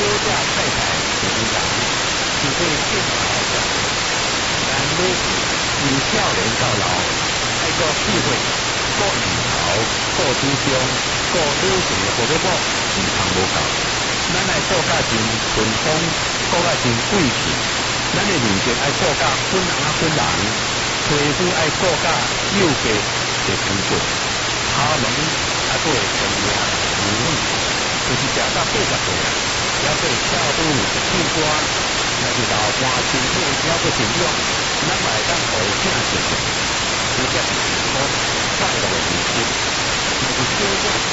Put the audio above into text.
嫁太太平人，只会敬老长。但女士由少年到老，爱个智慧，顾年头，顾智商，顾女性的保护，时常无够。咱爱顾甲真顺风，顾甲真贵气。咱的面色爱顾甲粉红啊粉红，皮肤爱顾甲幼白的皮肤，头毛啊过会长命牛尾，就是食到80岁啊，还过跳舞唱歌，若是老伴身体还过健壮，咱嘛会当互伊请食，这才是幸福快乐的人生。若是小我